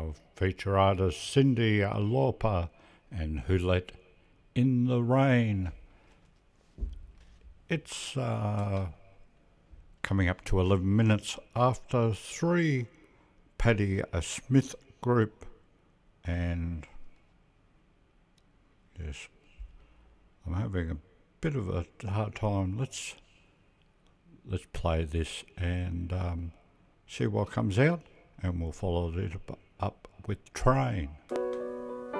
feature artist Cyndi Lauper and Who Let in the Rain. It's coming up to 11 minutes after 3. Patti Smith Group, and yes, I'm having a bit of a hard time. Let's play this and see what comes out, and we'll follow it up with Train.